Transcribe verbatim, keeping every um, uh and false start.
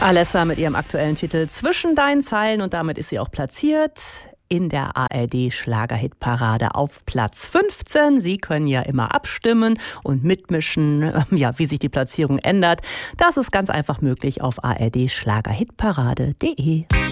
Alessa mit ihrem aktuellen Titel Zwischen deinen Zeilen, und damit ist sie auch platziert in der A R D-Schlagerhitparade auf Platz fünfzehn. Sie können ja immer abstimmen und mitmischen, ja, wie sich die Platzierung ändert. Das ist ganz einfach möglich auf a r d schlagerhitparade punkt d e.